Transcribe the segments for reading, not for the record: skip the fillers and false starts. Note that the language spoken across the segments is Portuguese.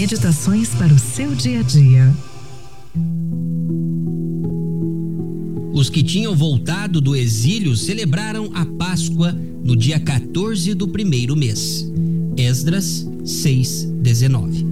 Meditações para o seu dia a dia. Os que tinham voltado do exílio celebraram a Páscoa no dia 14 do primeiro mês. Esdras 6:19.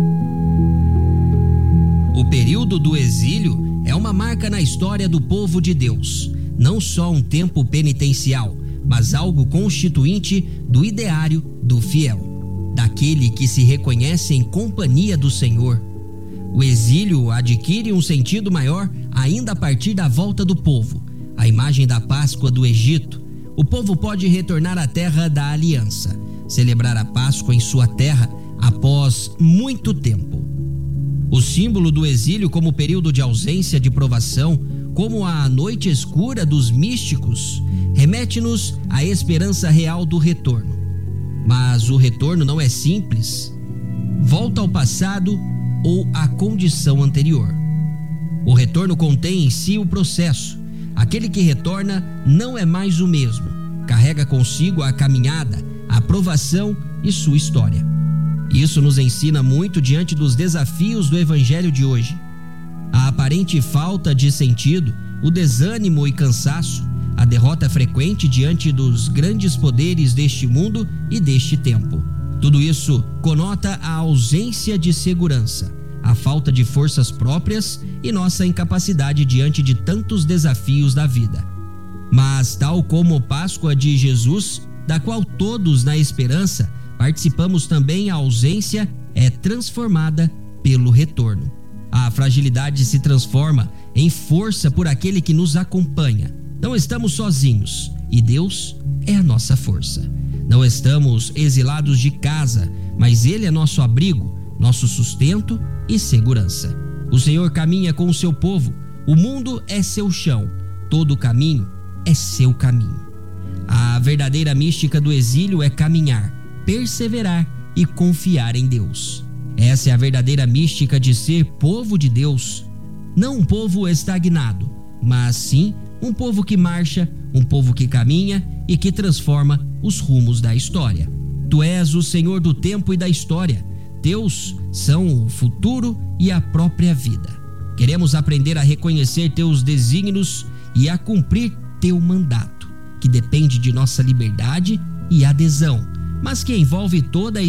O período do exílio é uma marca na história do povo de Deus. Não só um tempo penitencial, mas algo constituinte do ideário do fiel, daquele que se reconhece em companhia do Senhor. O exílio adquire um sentido maior ainda a partir da volta do povo, a imagem da Páscoa do Egito. O povo pode retornar à terra da aliança, celebrar a Páscoa em sua terra após muito tempo. O símbolo do exílio como período de ausência de provação, como a noite escura dos místicos, remete-nos à esperança real do retorno. Mas o retorno não é simples. Volta ao passado ou à condição anterior. O retorno contém em si o processo. Aquele que retorna não é mais o mesmo. Carrega consigo a caminhada, a provação e sua história. Isso nos ensina muito diante dos desafios do evangelho de hoje. A aparente falta de sentido, o desânimo e cansaço, a derrota frequente diante dos grandes poderes deste mundo e deste tempo. Tudo isso conota a ausência de segurança, a falta de forças próprias e nossa incapacidade diante de tantos desafios da vida. Mas, tal como a Páscoa de Jesus, da qual todos na esperança participamos também, a ausência é transformada pelo retorno. A fragilidade se transforma em força por aquele que nos acompanha. Não estamos sozinhos e Deus é a nossa força. Não estamos exilados de casa, mas Ele é nosso abrigo, nosso sustento e segurança. O Senhor caminha com o seu povo, o mundo é seu chão, todo o caminho é seu caminho. A verdadeira mística do exílio é caminhar, perseverar e confiar em Deus. Essa é a verdadeira mística de ser povo de Deus. Não um povo estagnado, mas sim um povo que marcha, um povo que caminha e que transforma os rumos da história. Tu és o Senhor do tempo e da história. Teus são o futuro e a própria vida. Queremos aprender a reconhecer teus desígnios e a cumprir teu mandato, que depende de nossa liberdade e adesão, mas que envolve toda a